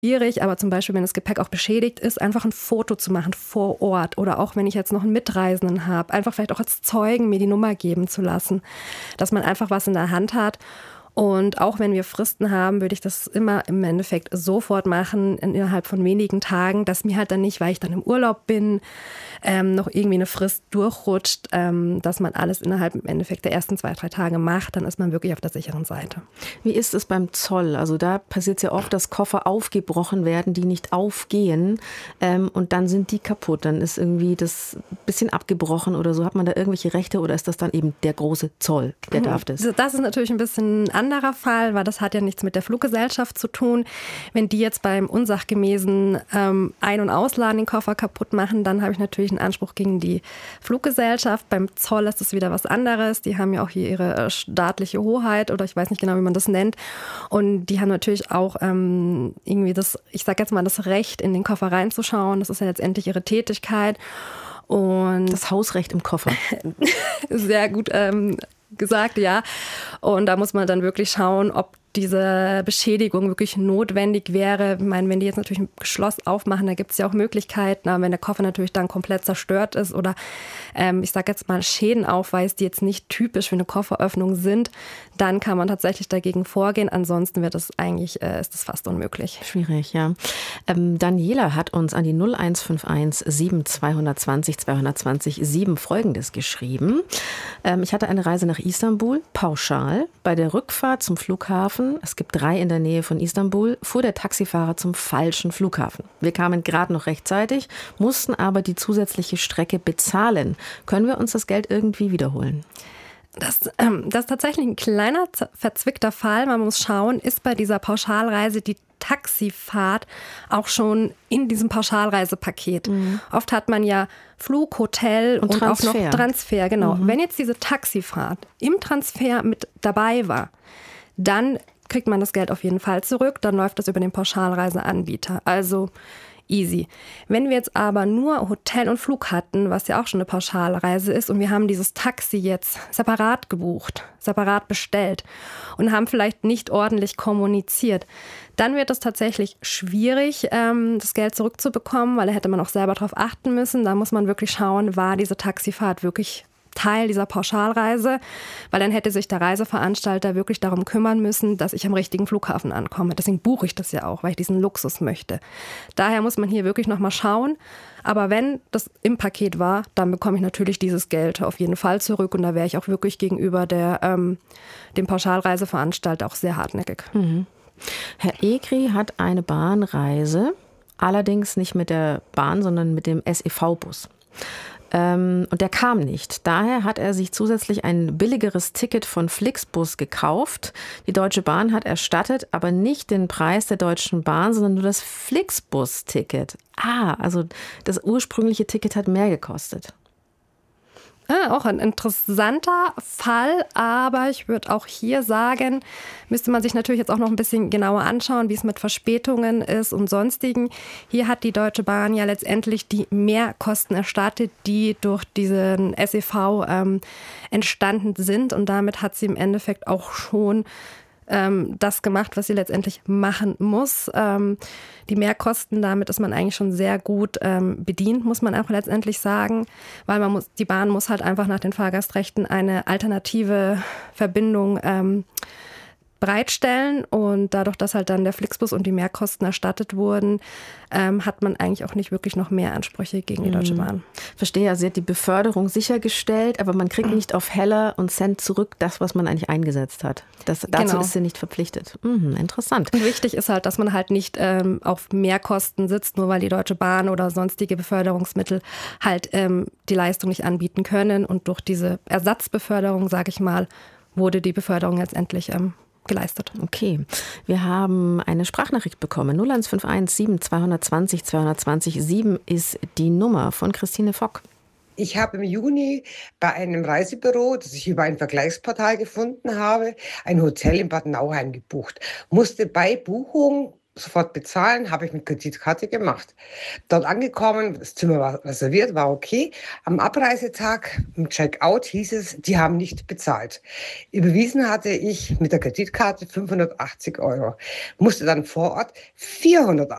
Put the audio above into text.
schwierig, aber zum Beispiel, wenn das Gepäck auch beschädigt ist, einfach ein Foto zu machen vor Ort oder auch, wenn ich jetzt noch einen Mitreisenden habe, einfach vielleicht auch als Zeugen mir die Nummer geben zu lassen, dass man einfach was in der Hand hat. Und auch wenn wir Fristen haben, würde ich das immer im Endeffekt sofort machen, innerhalb von wenigen Tagen, dass mir halt dann nicht, weil ich dann im Urlaub bin, noch irgendwie eine Frist durchrutscht, dass man alles innerhalb im Endeffekt der ersten 2-3 Tage macht, dann ist man wirklich auf der sicheren Seite. Wie ist es beim Zoll? Also da passiert es ja oft, dass Koffer aufgebrochen werden, die nicht aufgehen und dann sind die kaputt. Dann ist irgendwie das bisschen abgebrochen oder so. Hat man da irgendwelche Rechte oder ist das dann eben der große Zoll, der darf das? Das ist natürlich ein bisschen ein anderer Fall, weil das hat ja nichts mit der Fluggesellschaft zu tun. Wenn die jetzt beim unsachgemäßen Ein- und Ausladen den Koffer kaputt machen, dann habe ich natürlich einen Anspruch gegen die Fluggesellschaft. Beim Zoll ist es wieder was anderes. Die haben ja auch hier ihre staatliche Hoheit oder ich weiß nicht genau, wie man das nennt. Und die haben natürlich auch irgendwie das, ich sage jetzt mal, das Recht, in den Koffer reinzuschauen. Das ist ja letztendlich ihre Tätigkeit. Und das Hausrecht im Koffer. Sehr gut gesagt, ja. Und da muss man dann wirklich schauen, ob diese Beschädigung wirklich notwendig wäre. Ich meine, wenn die jetzt natürlich ein Schloss aufmachen, da gibt es ja auch Möglichkeiten. Aber wenn der Koffer natürlich dann komplett zerstört ist oder ich sage jetzt mal Schäden aufweist, die jetzt nicht typisch für eine Kofferöffnung sind, dann kann man tatsächlich dagegen vorgehen. Ansonsten wird es eigentlich, ist es fast unmöglich. Schwierig, ja. Daniela hat uns an die 0151 7220 220 7 Folgendes geschrieben. Ich hatte eine Reise nach Istanbul, pauschal. Bei der Rückfahrt zum Flughafen, es gibt 3 in der Nähe von Istanbul, fuhr der Taxifahrer zum falschen Flughafen. Wir kamen gerade noch rechtzeitig, mussten aber die zusätzliche Strecke bezahlen. Können wir uns das Geld irgendwie wiederholen? Das ist tatsächlich ein kleiner, verzwickter Fall. Man muss schauen, ist bei dieser Pauschalreise die Taxifahrt auch schon in diesem Pauschalreisepaket. Oft hat man ja Flug, Hotel und Transfer. Auch noch Transfer. Genau. Wenn jetzt diese Taxifahrt im Transfer mit dabei war, dann kriegt man das Geld auf jeden Fall zurück. Dann läuft das über den Pauschalreiseanbieter. Also easy. Wenn wir jetzt aber nur Hotel und Flug hatten, was ja auch schon eine Pauschalreise ist, und wir haben dieses Taxi jetzt separat gebucht, separat bestellt und haben vielleicht nicht ordentlich kommuniziert, dann wird es tatsächlich schwierig, das Geld zurückzubekommen, weil da hätte man auch selber drauf achten müssen. Da muss man wirklich schauen, war diese Taxifahrt wirklich Teil dieser Pauschalreise, weil dann hätte sich der Reiseveranstalter wirklich darum kümmern müssen, dass ich am richtigen Flughafen ankomme. Deswegen buche ich das ja auch, weil ich diesen Luxus möchte. Daher muss man hier wirklich nochmal schauen. Aber wenn das im Paket war, dann bekomme ich natürlich dieses Geld auf jeden Fall zurück. Und da wäre ich auch wirklich gegenüber dem Pauschalreiseveranstalter auch sehr hartnäckig. Herr Egri hat eine Bahnreise, allerdings nicht mit der Bahn, sondern mit dem SEV-Bus. Und der kam nicht. Daher hat er sich zusätzlich ein billigeres Ticket von Flixbus gekauft. Die Deutsche Bahn hat erstattet, aber nicht den Preis der Deutschen Bahn, sondern nur das Flixbus-Ticket. Also das ursprüngliche Ticket hat mehr gekostet. Auch ein interessanter Fall, aber ich würde auch hier sagen, müsste man sich natürlich jetzt auch noch ein bisschen genauer anschauen, wie es mit Verspätungen ist und sonstigen. Hier hat die Deutsche Bahn ja letztendlich die Mehrkosten erstattet, die durch diesen SEV entstanden sind, und damit hat sie im Endeffekt auch schon das gemacht, was sie letztendlich machen muss. Die Mehrkosten, damit ist man eigentlich schon sehr gut bedient, muss man auch letztendlich sagen, weil die Bahn muss halt einfach nach den Fahrgastrechten eine alternative Verbindung bereitstellen, und dadurch, dass halt dann der Flixbus und die Mehrkosten erstattet wurden, hat man eigentlich auch nicht wirklich noch mehr Ansprüche gegen die Deutsche Bahn. Verstehe, also sie hat die Beförderung sichergestellt, aber man kriegt nicht auf Heller und Cent zurück das, was man eigentlich eingesetzt hat. Dazu ist sie nicht verpflichtet. Interessant. Und wichtig ist halt, dass man halt nicht auf Mehrkosten sitzt, nur weil die Deutsche Bahn oder sonstige Beförderungsmittel halt die Leistung nicht anbieten können, und durch diese Ersatzbeförderung, sage ich mal, wurde die Beförderung letztendlich geleistet. Okay, wir haben eine Sprachnachricht bekommen. 0151 7 220 220 7 ist die Nummer von Christine Fock. Ich habe im Juni bei einem Reisebüro, das ich über ein Vergleichsportal gefunden habe, ein Hotel in Bad Nauheim gebucht. Musste bei Buchung sofort bezahlen, habe ich mit Kreditkarte gemacht. Dort angekommen, das Zimmer war reserviert, war okay. Am Abreisetag, im Checkout, hieß es, die haben nicht bezahlt. Überwiesen hatte ich mit der Kreditkarte 580 €. Musste dann vor Ort 480